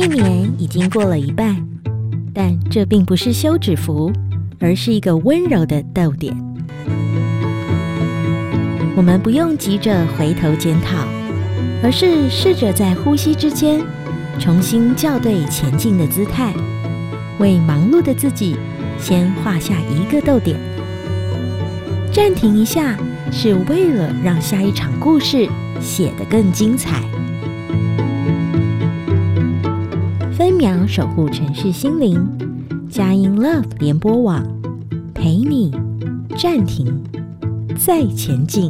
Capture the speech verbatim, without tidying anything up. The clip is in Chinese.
一年已经过了一半，但这并不是休止符，而是一个温柔的逗点。我们不用急着回头检讨，而是试着在呼吸之间重新校对前进的姿态，为忙碌的自己先画下一个逗点。暂停一下，是为了让下一场故事写得更精彩。分秒守护城市心灵，佳音 Love 联播网，陪你暂停再前进。